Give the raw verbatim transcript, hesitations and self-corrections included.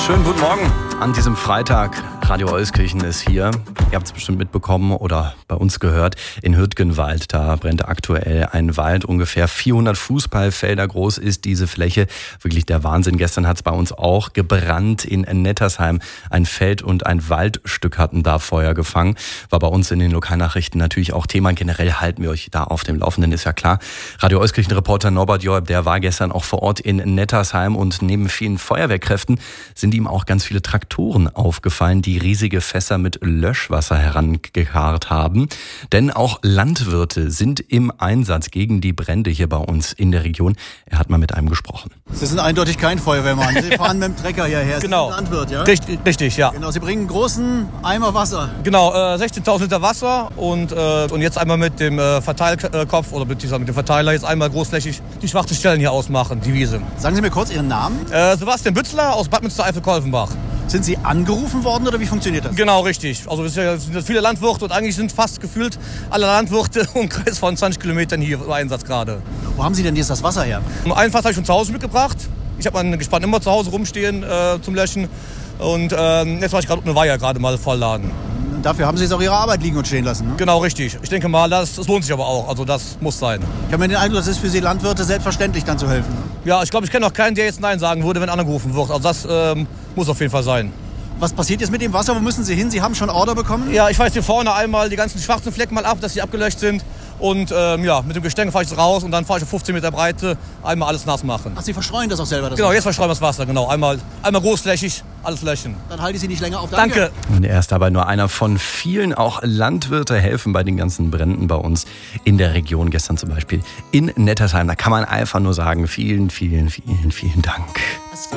Schönen guten Morgen an diesem Freitag. Radio Euskirchen ist hier. Ihr habt es bestimmt mitbekommen oder bei uns gehört. In Hürtgenwald, da brennt aktuell ein Wald. Ungefähr vierhundert Fußballfelder groß ist diese Fläche. Wirklich der Wahnsinn. Gestern hat es bei uns auch gebrannt in Nettersheim. Ein Feld und ein Waldstück hatten da Feuer gefangen. War bei uns in den Lokalnachrichten natürlich auch Thema. Generell halten wir euch da auf dem Laufenden, ist ja klar. Radio Euskirchen-Reporter Norbert Joab, der war gestern auch vor Ort in Nettersheim. Und neben vielen Feuerwehrkräften sind ihm auch ganz viele Traktoren aufgefallen, die riesige Fässer mit Löschwasser herangekarrt haben. Denn auch Landwirte sind im Einsatz gegen die Brände hier bei uns in der Region. Er hat mal mit einem gesprochen. Sie sind eindeutig kein Feuerwehrmann. Sie fahren mit dem Trecker hierher. Sie Genau. sind Landwirt, ja? Richtig, richtig, ja. Genau, Sie bringen einen großen Eimer Wasser. Genau, äh, sechzehntausend Liter Wasser und, äh, und jetzt einmal mit dem äh, Verteilkopf oder mit, dieser, mit dem Verteiler jetzt einmal großflächig die schwarzen Stellen hier ausmachen, die Wiese. Sagen Sie mir kurz Ihren Namen. Äh, Sebastian Bützler aus Bad Münstereifel-Kolvenbach. Sind Sie angerufen worden oder wie funktioniert das? Genau, richtig. Also es sind ja viele Landwirte und eigentlich sind fast gefühlt alle Landwirte im Umkreis von zwanzig Kilometern hier im Einsatz gerade. Wo haben Sie denn jetzt das Wasser her? Ein Fass habe ich von zu Hause mitgebracht. Ich habe meinen Gespann immer zu Hause rumstehen äh, zum Löschen. Und äh, jetzt war ich gerade eine Weiher gerade mal vollladen. Dafür haben Sie jetzt auch Ihre Arbeit liegen und stehen lassen, ne? Genau, richtig. Ich denke mal, das, das lohnt sich aber auch. Also das muss sein. Ich habe mir den Eindruck, das ist für Sie Landwirte selbstverständlich, dann zu helfen. Ja, ich glaube, ich kenne auch keinen, der jetzt Nein sagen würde, wenn angerufen wird. Also das ähm, muss auf jeden Fall sein. Was passiert jetzt mit dem Wasser? Wo müssen Sie hin? Sie haben schon Order bekommen? Ja, ich weiß hier vorne einmal die ganzen schwarzen Flecken mal ab, dass sie abgelöscht sind. Und ähm, ja, mit dem Gestänge fahre ich raus und dann fahre ich auf fünfzehn Meter Breite einmal alles nass machen. Ach, Sie verstreuen das auch selber? Das Genau, Wasser? jetzt verstreuen wir das Wasser. Genau, einmal, einmal großflächig alles löschen. Dann halte ich Sie nicht länger auf. Danke. Danke. Und er ist dabei nur einer von vielen. Auch Landwirte helfen bei den ganzen Bränden bei uns in der Region. Gestern zum Beispiel in Nettersheim. Da kann man einfach nur sagen, vielen, vielen, vielen, vielen Dank.